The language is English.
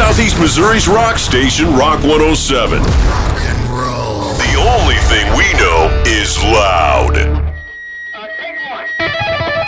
Southeast Missouri's rock station, Rock 107. Rock and roll. The only thing we know is loud.